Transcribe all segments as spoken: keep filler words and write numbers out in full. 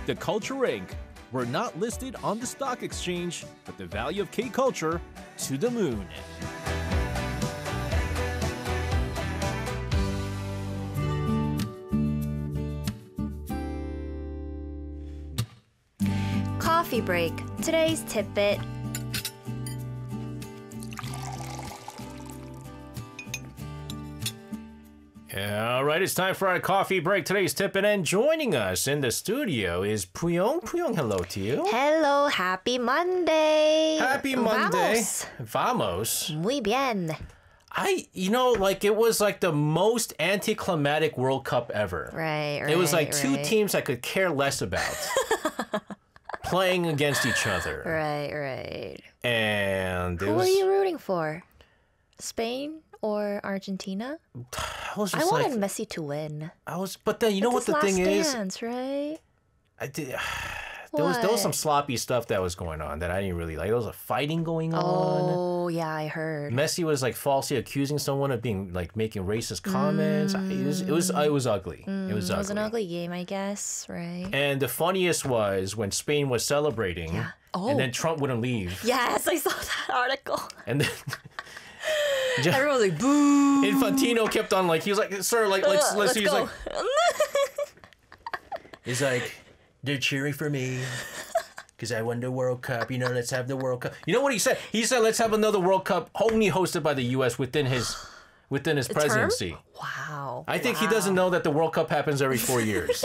The Culture Incorporated. We're not listed on the stock exchange, but the value of K-Culture to the moon. Coffee break. Today's tidbit. All right, it's time for our coffee break. Today's tipping, and joining us in the studio is Puyong. Puyong, hello to you. Hello, happy Monday. Happy Monday. Vamos. Vamos. Muy bien. I, you know, like it was like the most anticlimactic World Cup ever. Right, right. It was like two right. teams I could care less about playing against each other. Right, right. And it Who was, are you rooting for? Spain or Argentina? I was I just wanted like, Messi to win. I was, but then you know It's what the his thing last is? dance, right? I did. There was there was some What? sloppy stuff that was going on that I didn't really like. There was a fighting going on. Oh, yeah, I heard. Messi was like falsely accusing someone of being like making racist comments. I- It was it was it was ugly. it was It ugly. was an ugly game, I guess, right? And the funniest was when Spain was celebrating, Oh. and then Trump wouldn't leave, Yes, I saw that article. and then Everyone was like, boo. Infantino kept on like he was like, sir, like let's Uh, let's, let's he's go. like he's like they're cheering for me. Because I won the World Cup, you know, let's have the World Cup. You know what he said? He said, let's have another World Cup only hosted by the U S within his within his presidency. Term? Wow. I think wow. he doesn't know that the World Cup happens every four years.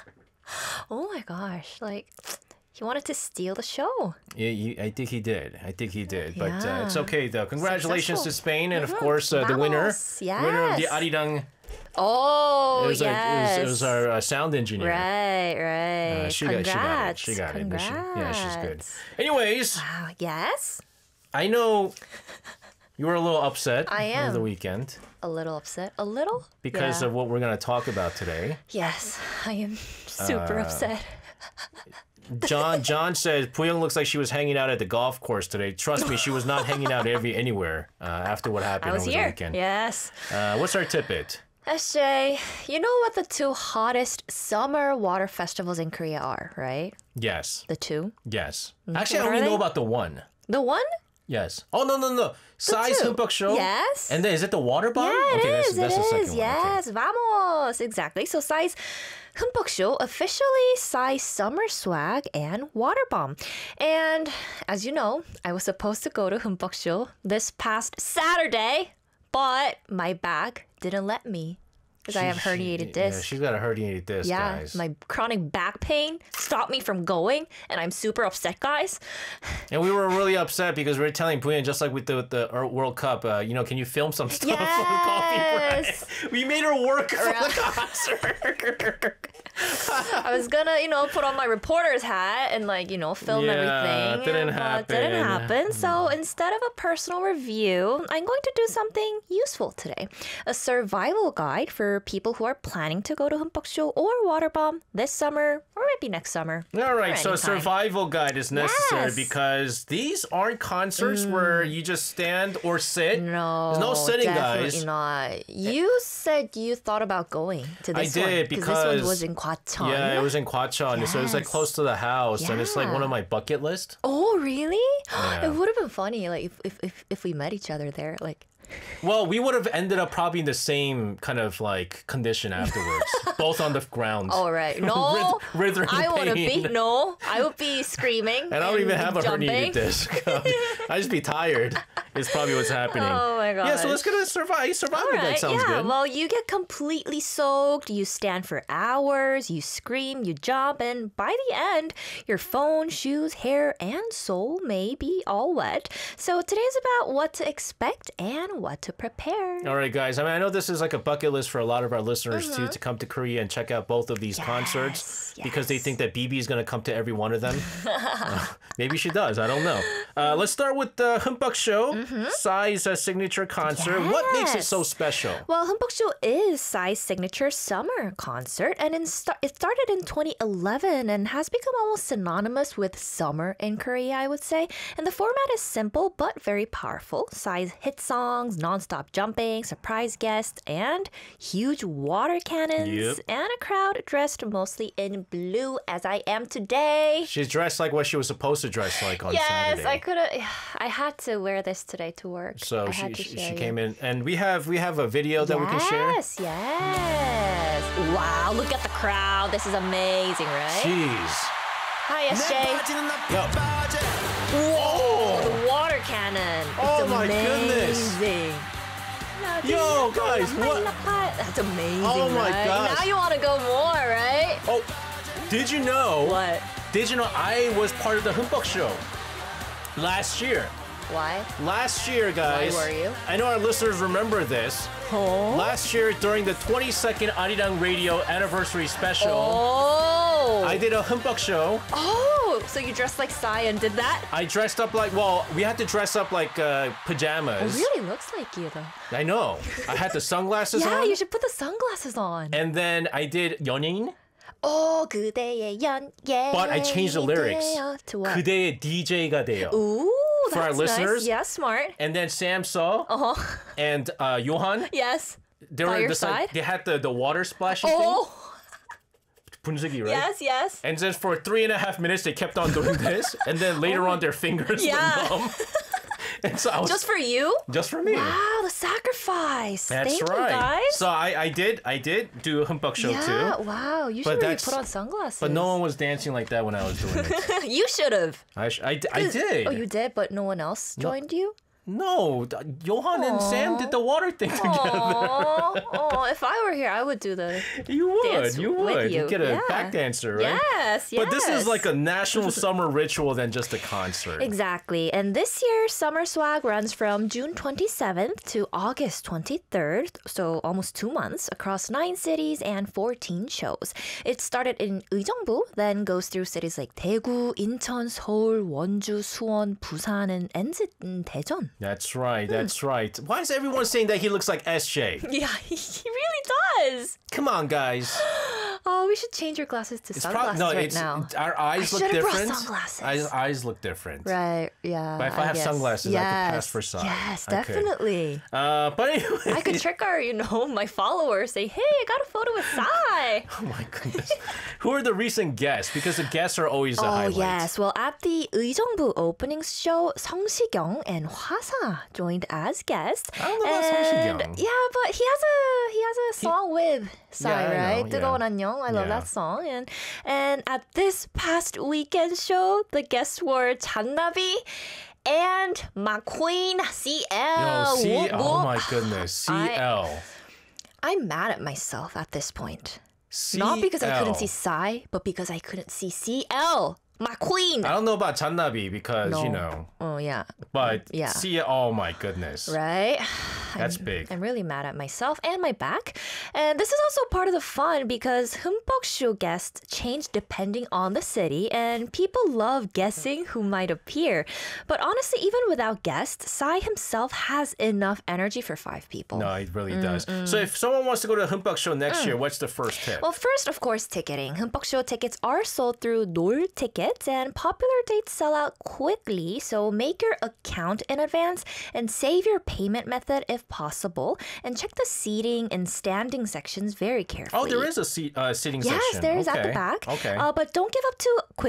Oh my gosh. Like, he wanted to steal the show. Yeah, you, I think he did. I think he did. But uh, Yeah. it's okay, though. Congratulations Successful. to Spain. And, of Mhm. course, uh, the winner. Vamos. Winner of the Yes. Arirang. Oh, It was, yes. our, it was, it was our uh, sound engineer. Right, right. Uh, she, got, Congrats. she got it. She got it. She- yeah, she's good. Congrats. Anyways, Wow, yes? I know you were a little upset I over the am. weekend A little upset. A little? because Yeah. of what we're going to talk about today. Yes, I am super Uh, upset. John John said Puyong looks like she was hanging out at the golf course today. Trust me, she was not hanging out every anywhere uh, after what happened I was over here. the weekend. Yes. Uh, what's our tidbit? S J, you know what the two hottest summer water festivals in Korea are, right? Yes. The two? Yes. Actually, I What only are know they? about the one. The one? Yes. Oh, no, no, no. Size two. Humpak Show? Yes. And then is it the water bomb? Yeah, it okay, is. That's, that's it the second is. one. Yes, vamos. Exactly. So, Psy's Humpuk Show, officially Psy Summer Swag and Water Bomb. And as you know, I was supposed to go to Humpuk Show this past Saturday, but my bag didn't let me because I have She- herniated Yeah, disc. she's got a herniated disc, Yeah, guys. my chronic back pain stopped me from going, and I'm super upset, guys. And we were really upset because we were telling Puyong, just like with the, the uh, World Cup, uh, you know, can you film some stuff for the coffee Yes. break? We made her work for the concert. I was gonna, you know, put on my reporter's hat and like, you know, film Yeah, everything. didn't but didn't happen. happen. So instead of a personal review, I'm going to do something useful today. A survival guide for people who are planning to go to Humpuk Show or Waterbomb this summer or maybe next summer. All right, or so a anytime. survival guide is necessary Yes. Mm. because these aren't concerts where you just stand or sit. No, There's no sitting, definitely guys. not. You said you thought about going to I this did, one this because- one was in Gwacheon. Yeah, it was in Gwacheon, so it was like Yes. close to the house, and it's like Yeah. one of my bucket list. Oh, really? Yeah. It would have been funny, like if, if if if we met each other there, like. Well, we would have ended up probably in the same kind of like condition afterwards, both on the ground. All right, no, Writh- writhing I want to pain. be no, I would be screaming. And I don't even have a jumping. herniated disc. I just be tired. Is probably what's happening. Oh my Yeah, so let's gosh. get a survive. Survival All guide right, sounds yeah. good. Well, you get completely soaked. You stand for hours. You scream. You jump, and by the end, your phone, shoes, hair, and soul may be all wet. So today's about what to expect and what to prepare. All right, guys. I mean, I know this is like a bucket list for a lot of our listeners too, to come to Korea and check out both of these concerts Yes, because they yes. think that B B is going to come to every one of them. Uh, maybe she does. I don't know. Uh, let's start with the Humpuk Show. Psy's uh, signature concert. What makes it so Yes. special? Well, Humbok-sho is Psy's signature summer concert, and in sta- it started in twenty eleven and has become almost synonymous with summer in Korea, I would say. And the format is simple but very powerful. Psy's hit songs, non-stop jumping, surprise guests, and huge water cannons, Yep. and a crowd dressed mostly in blue, as I am today. She's dressed like what she was supposed to dress like on Yes, Saturday. I could have. I had to wear this today to work. So I she had to she, show she you. came in, and we have we have a video that we can share. Yes, yes. Wow, look at the crowd. This is amazing, right? Jeez. Hi, S J. Yo. Whoa, the water cannon. Oh it's my goodness. amazing. Yo, guys, what? That's amazing, Oh my right? gosh. Now you want to go more, right? Oh, did you know? What? Did you know I was part of the Humbug Show last year? Why? Last year, guys. were you? I know our listeners remember this. Oh. Last year, during the twenty-second Arirang Radio anniversary special, Oh. I did a Humbug Show. Oh, so you dressed like Psy and did that? I dressed up like, well, we had to dress up like uh, It pajamas. really looks like you, though. I know. I had the sunglasses Yeah, on. you should put the sunglasses on. And then I did 연예인, Oh, 그대의 연예. but I changed the lyrics. To what? 그대의 디제이가 돼요. Ooh, For our that's listeners? nice. Yeah, smart. And then Sam Saw Uh-huh. and uh, Johan, Yes. they By were your the side. side? They had the, the water splashing Oh, thing. 분수기, right? yes, yes. And then for three and a half minutes, they kept on doing this. And then later on, their fingers Oh Yeah. went numb. And so I was, Just for you? just for me. Wow, the sacrifice. That's Thank right. you, guys. So I, I did I did do a Humbug Show yeah, too. wow. You But should really that's- put on sunglasses. But no one was dancing like that when I was doing it. You should have. I, sh- I, I did. Oh, you did, but no one else joined you? No, th- Johan and Sam did the water thing together. Oh, oh, if I were here, I would do the You would, dance you with would. you. You'd get a Yeah. back dancer, right? Yes, yes. But this is like a national summer ritual than just a concert. Exactly. And this year's Summer Swag runs from June twenty-seventh to August twenty-third, so almost two months, across nine cities and fourteen shows. It started in 의정부, then goes through cities like 대구, 인천, 서울, 원주, 수원, 부산, and ends in 대전. That's right, that's right. Why is everyone saying that he looks like S J? Yeah, he really does. Come on, guys. Oh, we should change your glasses to It's sunglasses prob- no, right it's now. our eyes I look should've brought different. sunglasses. Eyes, eyes look different. Right, yeah. But if I have guess. sunglasses, I could pass Yes, for Psy. Yes, I could. definitely. Uh, but anyway. I could trick our, you know, my followers. Say, hey, I got a photo with Psy. Oh my goodness. Who are the recent guests? Because the guests are always the Oh, highlight. yes. Well, at the 의정부 opening show, 성시경 and Hwasa joined as guests. I don't know about and, 성시경. Yeah, but he has a he has a song with Psy, Yeah, I know, right? yeah. 뜨거운 안녕. I love Yeah. that song. And and at this past weekend show, the guests were 잔나비 and McQueen C L. Yo, C- Whoop, oh whoop. my goodness. C L. I'm mad at myself at this point. C- Not because I couldn't see L. Psy, but because I couldn't see C L. McQueen. I don't know about Channabi because, you No. know, Oh, yeah. but Yeah. C L, oh my goodness. Right? That's I'm, big. I'm really mad at myself and my back. And this is also part of the fun because 흠뻑쇼 guests change depending on the city and people love guessing who might appear. But honestly, even without guests, Psy himself has enough energy for five people. No, it really does. So if someone wants to go to the Humpuk Show next year, what's the first tip? Well, first, of course, ticketing. 흠뻑쇼 tickets are sold through Nol Tickets, and popular dates sell out quickly. So make your account in advance and save your payment method if possible. And check the seating and standing sections very carefully. Oh, there is a seat, uh, sitting Yes, section. there is at Okay. the back. Okay. Uh, but don't give up too quickly.